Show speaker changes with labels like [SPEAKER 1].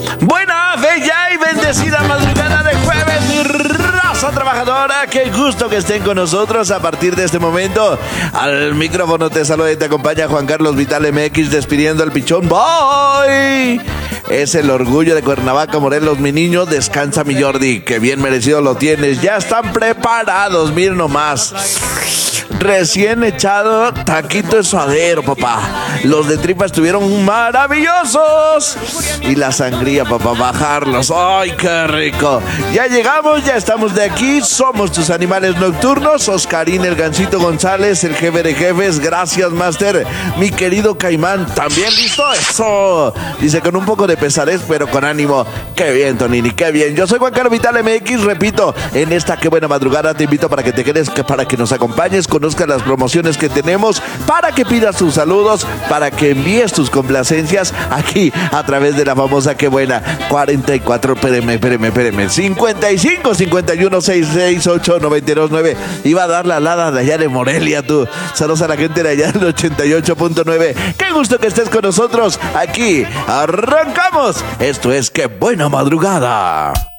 [SPEAKER 1] Buena, bella y bendecida madrugada de jueves, mi raza trabajadora. Qué gusto que estén con nosotros a partir de este momento. Al micrófono te saluda y te acompaña Juan Carlos Vital MX, despidiendo al pichón. ¡Bye! Es el orgullo de Cuernavaca, Morelos, mi niño. Descansa, mi Jordi, que bien merecido lo tienes. Ya están preparados, miren nomás. Recién echado taquito de suadero, papá. Los de tripa estuvieron maravillosos. Y la sangría, papá, bajarlos. ¡Ay, qué rico! Ya llegamos, ya estamos de aquí. Somos tus animales nocturnos. Oscarín, el Gancito González, el jefe de jefes. Gracias, Master. Mi querido Caimán, ¿también listo? ¡Eso! Dice, con un poco de pesadez, pero con ánimo. ¡Qué bien, Tonini! ¡Qué bien! Yo soy Juan Carlos Vital MX. Repito, en esta qué buena madrugada te invito para que te quedes, para que nos acompañes, conozcas las promociones que tenemos, para que pidas tus saludos, para que envíes tus complacencias aquí a través de la famosa qué buena 44, espéreme 55 51 668 929. Iba a dar la alada de allá de Morelia, tú. Saludos a la gente de allá del 88.9. Qué gusto que estés con nosotros aquí. Arrancamos. Esto es qué buena madrugada.